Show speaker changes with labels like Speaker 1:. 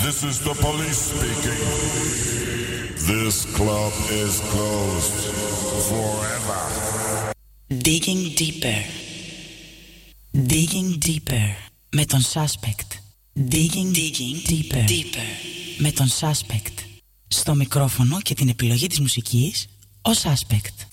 Speaker 1: This is the police speaking. This club is closed forever.
Speaker 2: Digging deeper. Digging deeper. Με τον Suspect. Digging deeper. Με τον Suspect. Στο μικρόφωνο και την επιλογή της μουσικής, ο Suspect.